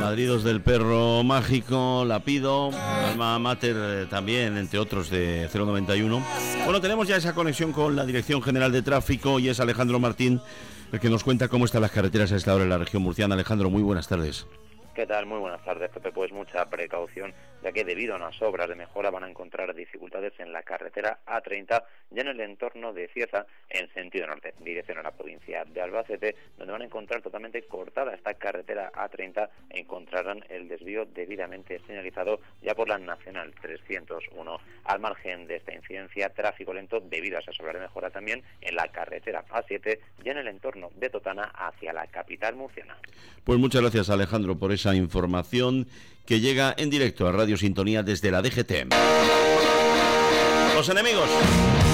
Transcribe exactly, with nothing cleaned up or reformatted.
Ladridos del Perro Mágico, La Pido, Alma Mater eh, también, entre otros, de cero noventa y uno. Bueno, tenemos ya esa conexión con la Dirección General de Tráfico y es Alejandro Martín el que nos cuenta cómo están las carreteras a esta hora en la región murciana. Alejandro, muy buenas tardes. ¿Qué tal? Muy buenas tardes, Pepe. Pues mucha precaución, ya que debido a unas obras de mejora van a encontrar dificultades en la carretera A treinta, ya en el entorno de Cieza, en sentido norte, dirección a la provincia de Albacete, donde van a encontrar totalmente cortada esta carretera A treinta e encontrarán el desvío debidamente señalizado ya por la Nacional trescientos uno. Al margen de esta incidencia, tráfico lento debido a esas obras de mejora también en la carretera A siete, ya en el entorno de Totana hacia la capital murciana. Pues muchas gracias, Alejandro, por esa información que llega en directo a Radio Sintonía desde la D G T. Los enemigos